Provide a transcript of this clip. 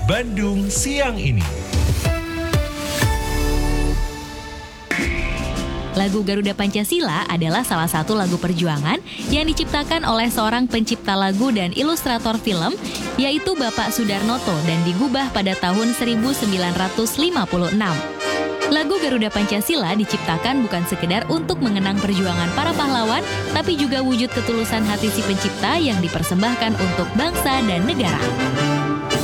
Bandung siang ini. Lagu Garuda Pancasila adalah salah satu lagu perjuangan yang diciptakan oleh seorang pencipta lagu dan ilustrator film, yaitu Bapak Sudarnoto, dan digubah pada tahun 1956. Lagu Garuda Pancasila diciptakan bukan sekedar untuk mengenang perjuangan para pahlawan, tapi juga wujud ketulusan hati si pencipta yang dipersembahkan untuk bangsa dan negara.